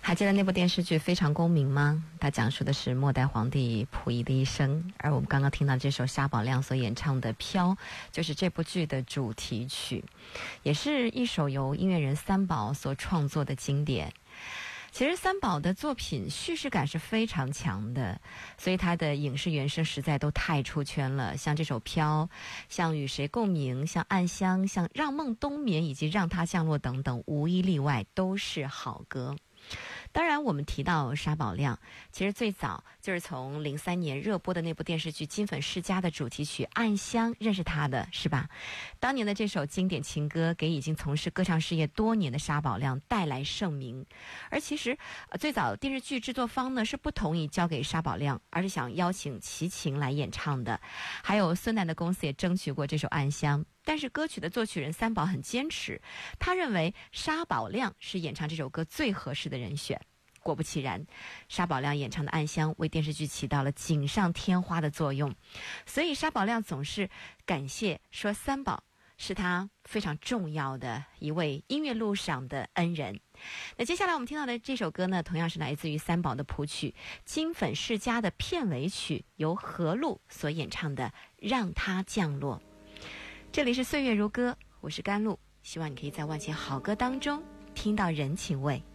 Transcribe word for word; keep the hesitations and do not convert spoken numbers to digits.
还记得那部电视剧《非常公民》吗？它讲述的是末代皇帝溥仪的一生，而我们刚刚听到这首沙宝亮所演唱的《飘》，就是这部剧的主题曲，也是一首由音乐人三宝所创作的经典。其实三宝的作品叙事感是非常强的，所以他的影视原声实在都太出圈了，像这首《飘》，像与谁共鸣，像暗香，像让梦冬眠以及让它降落等等，无一例外都是好歌。当然我们提到沙宝亮，其实最早就是从零三年热播的那部电视剧《金粉世家》的主题曲《暗香》认识他的，是吧？当年的这首经典情歌给已经从事歌唱事业多年的沙宝亮带来盛名。而其实、呃、最早电视剧制作方呢是不同意交给沙宝亮，而是想邀请齐秦来演唱的。还有孙楠的公司也争取过这首《暗香》，但是歌曲的作曲人三宝很坚持，他认为沙宝亮是演唱这首歌最合适的人选。果不其然，沙宝亮演唱的《暗香》为电视剧起到了锦上添花的作用，所以沙宝亮总是感谢说三宝是他非常重要的一位音乐路上的恩人。那接下来我们听到的这首歌呢，同样是来自于三宝的谱曲《金粉世家》的片尾曲，由何璐所演唱的《让它降落》。这里是岁月如歌，我是甘露，希望你可以在万千好歌当中听到人情味。